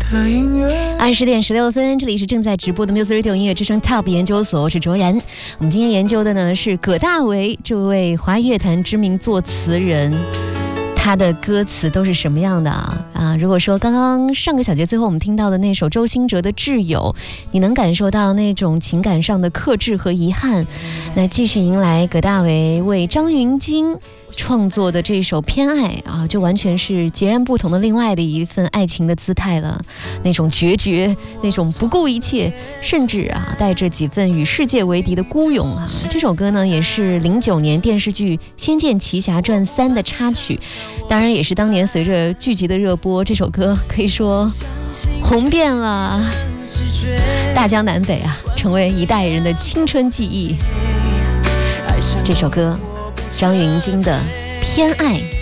的音乐。 20点16分，这里是正在直播的 Music Radio 音乐之声 Top 研究所，我是卓然。我们今天研究的呢是葛大为这位华语乐坛知名作词人，他的歌词都是什么样的啊？如果说刚刚上个小节最后我们听到的那首周兴哲的《挚友》，你能感受到那种情感上的克制和遗憾，那继续迎来葛大为为张芸京创作的这首《偏爱》啊，就完全是截然不同的另外的一份爱情的姿态了，那种决绝，那种不顾一切，甚至带着几分与世界为敌的孤勇啊。这首歌呢，也是09年电视剧《仙剑奇侠传3》的插曲，当然也是当年随着剧集的热播，这首歌可以说红遍了大江南北啊，成为一代人的青春记忆。这首歌张芸京的《偏爱》。